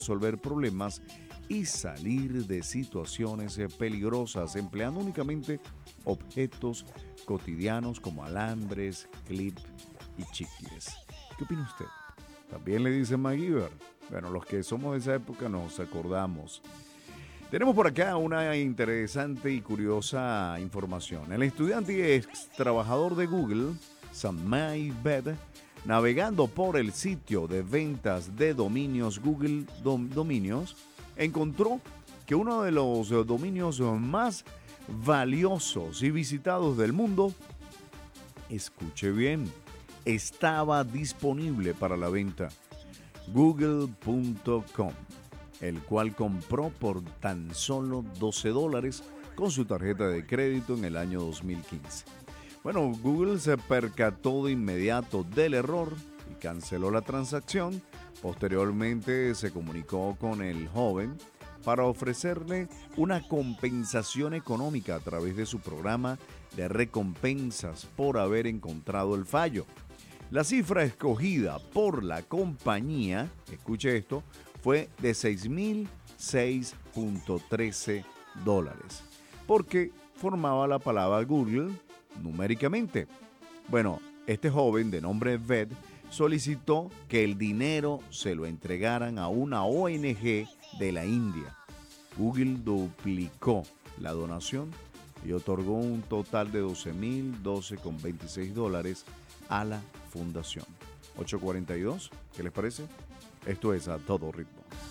resolver problemas y salir de situaciones peligrosas empleando únicamente objetos cotidianos como alambres, clip y chicles. ¿Qué opina usted? También le dice MacGyver. Bueno, los que somos de esa época nos acordamos. Tenemos por acá una interesante y curiosa información. El estudiante y ex trabajador de Google, Samay Bed, navegando por el sitio de ventas de dominios Google Dominios, encontró que uno de los dominios más valiosos y visitados del mundo, escuche bien, estaba disponible para la venta. Google.com, el cual compró por tan solo $12 con su tarjeta de crédito en el año 2015. Bueno, Google se percató de inmediato del error y canceló la transacción. Posteriormente se comunicó con el joven para ofrecerle una compensación económica a través de su programa de recompensas por haber encontrado el fallo. La cifra escogida por la compañía, escuche esto, fue de $6,006.13, porque formaba la palabra Google numéricamente. Bueno, este joven de nombre Ved solicitó que el dinero se lo entregaran a una ONG de la India. Google duplicó la donación y otorgó un total de $12,012.26 a la fundación. 8:42, ¿qué les parece? Esto es A Todo Ritmo.